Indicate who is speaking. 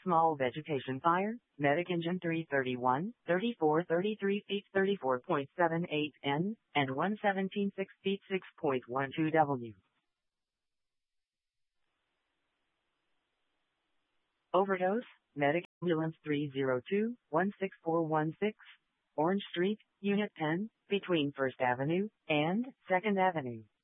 Speaker 1: Small vegetation fire, medic engine 331, 34 33 feet 34.78 N, and 117 6 feet 6.12 W. Overdose, medic ambulance 302, 16416, Orange Street, Unit 10, between 1st Avenue and 2nd Avenue.